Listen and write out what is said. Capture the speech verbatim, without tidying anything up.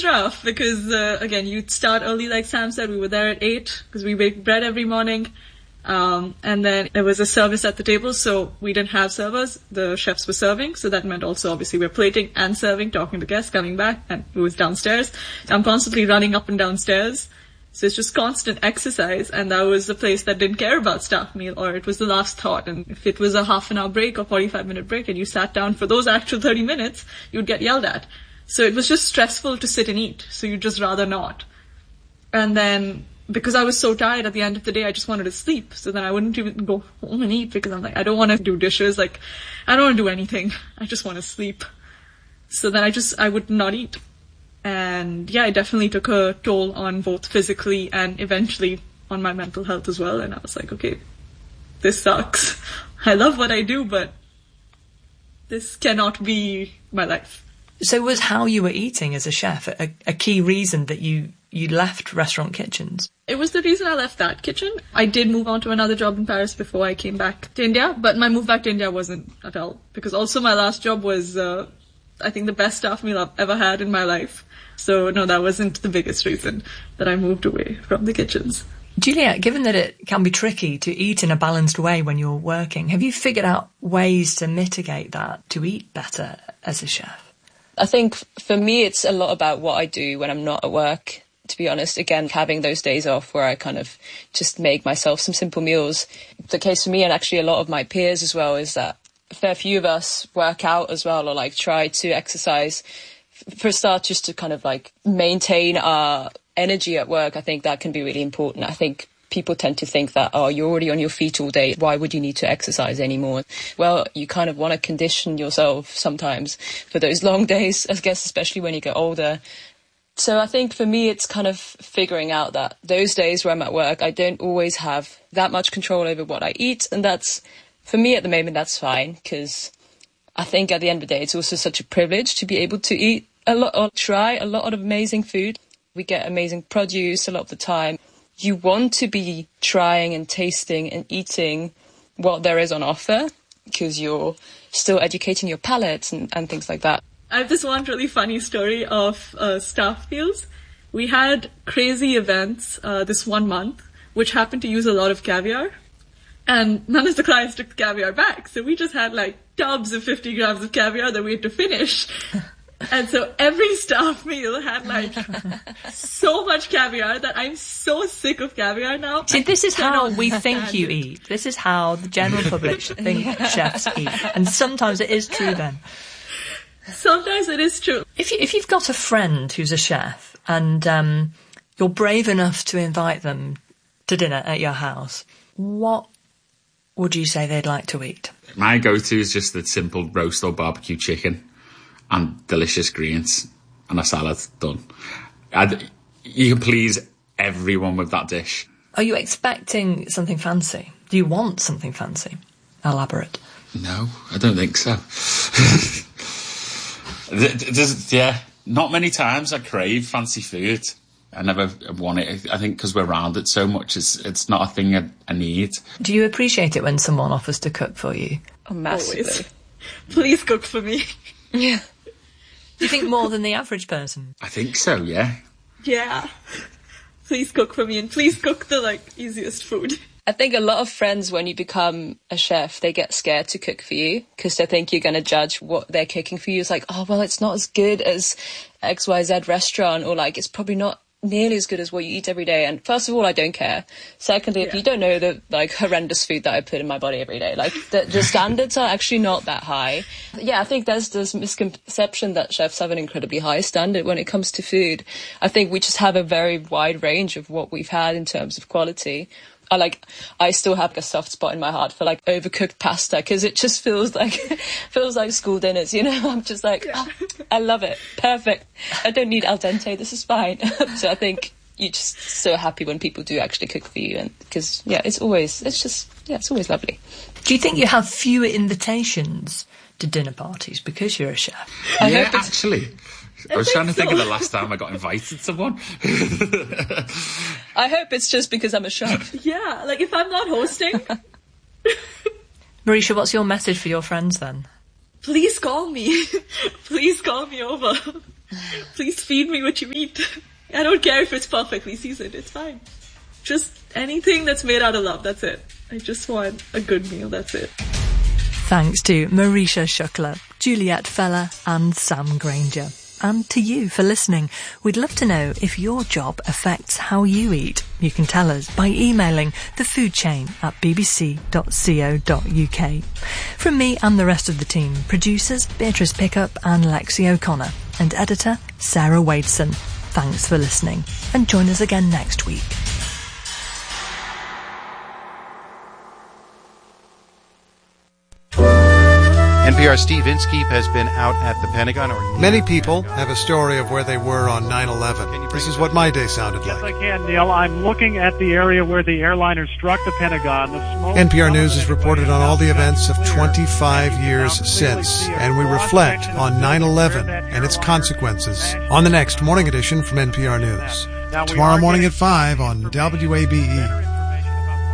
rough because, uh, again, you'd start early, like Sam said. We were there at eight because we bake bread every morning. Um, and then there was a service at the table, so we didn't have servers. The chefs were serving, so that meant also obviously we're plating and serving, talking to guests, coming back, and it was downstairs. So I'm constantly running up and downstairs. So it's just constant exercise, and that was the place that didn't care about staff meal, or it was the last thought. And if it was a half an hour break or forty-five minute break and you sat down for those actual thirty minutes, you'd get yelled at. So it was just stressful to sit and eat, so you'd just rather not. And then, because I was so tired at the end of the day, I just wanted to sleep. So then I wouldn't even go home and eat because I'm like, I don't want to do dishes. Like, I don't want to do anything. I just want to sleep. So then I just, I would not eat. And yeah, it definitely took a toll on both physically and eventually on my mental health as well. And I was like, okay, this sucks. I love what I do, but this cannot be my life. So was how you were eating as a chef a, a key reason that you, you left restaurant kitchens? It was the reason I left that kitchen. I did move on to another job in Paris before I came back to India, but my move back to India wasn't at all. Because also my last job was, uh, I think, the best staff meal I've ever had in my life. So no, that wasn't the biggest reason that I moved away from the kitchens. Juliet, given that it can be tricky to eat in a balanced way when you're working, have you figured out ways to mitigate that, to eat better as a chef? I think for me, it's a lot about what I do when I'm not at work, to be honest. Again, having those days off where I kind of just make myself some simple meals. The case for me, and actually a lot of my peers as well, is that a fair few of us work out as well, or like try to exercise. For a start, just to kind of like maintain our energy at work, I think that can be really important. I think people tend to think that, oh, you're already on your feet all day, why would you need to exercise anymore? Well, you kind of want to condition yourself sometimes for those long days, I guess, especially when you get older. So I think for me, it's kind of figuring out that those days where I'm at work, I don't always have that much control over what I eat. And that's, for me at the moment, that's fine, because I think at the end of the day, it's also such a privilege to be able to eat a lot, or try a lot of amazing food. We get amazing produce a lot of the time. You want to be trying and tasting and eating what there is on offer because you're still educating your palate and, and things like that. I have this one really funny story of uh, staff meals. We had crazy events uh, this one month, which happened to use a lot of caviar. And none of the clients took the caviar back. So we just had like tubs of fifty grams of caviar that we had to finish. And so every staff meal had like so much caviar that I'm so sick of caviar now. See, this is how we think you eat. This is how the general public think chefs eat. And sometimes it is true then. Sometimes it is true. If, you, if you've got a friend who's a chef and um, you're brave enough to invite them to dinner at your house, what would you say they'd like to eat? My go-to is just the simple roast or barbecue chicken and delicious greens and a salad done. I'd, you can please everyone with that dish. Are you expecting something fancy? Do you want something fancy? Elaborate. No, I don't think so. There's, yeah, not many times I crave fancy food. I never want it. I think because we're around it so much, it's, it's not a thing I, I need. Do you appreciate it when someone offers to cook for you? Oh, massively. Always. Please cook for me. Yeah. Do you think more than the average person? I think so, yeah. Yeah. Please cook for me, and please cook the, like, easiest food. I think a lot of friends, when you become a chef, they get scared to cook for you because they think you're going to judge what they're cooking for you. It's like, oh, well, it's not as good as X Y Z restaurant, or like, it's probably not nearly as good as what you eat every day. And first of all, I don't care. Secondly, yeah. if you don't know the like horrendous food that I put in my body every day, like the, the standards are actually not that high. Yeah, I think there's this misconception that chefs have an incredibly high standard when it comes to food. I think we just have a very wide range of what we've had in terms of quality. I like, I still have a soft spot in my heart for like overcooked pasta because it just feels like feels like school dinners, you know. I'm just like, oh, I love it, perfect. I don't need al dente. This is fine. So I think you're just so happy when people do actually cook for you, and because yeah, it's always it's just yeah, it's always lovely. Do you think you have fewer invitations to dinner parties because you're a chef? I yeah, actually. I was I trying to so. think of the last time I got invited to one. I hope it's just because I'm a chef. Yeah, like if I'm not hosting. Marisha, what's your message for your friends then? Please call me. Please call me over. Please feed me what you eat. I don't care if it's perfectly seasoned. It's fine. Just anything that's made out of love. That's it. I just want a good meal. That's it. Thanks to Marisha Shukla, Juliet Feller and Sam Granger. And to you for listening. We'd love to know if your job affects how you eat. You can tell us by emailing thefoodchain at b b c dot co dot u k. From me and the rest of the team, producers Beatrice Pickup and Lexi O'Connor, and editor Sarah Wadeson. Thanks for listening, and join us again next week. N P R's Steve Inskeep has been out at the Pentagon. Or Many people have a story of where they were on nine eleven. This is what my day sounded Yes, like. I can, Neil. I'm looking at the area where the airliner struck the Pentagon. The smoke N P R News has reported on all the events of twenty-five years since, and we reflect on nine eleven and its consequences on the next morning edition from N P R News. Tomorrow morning at five on W A B E.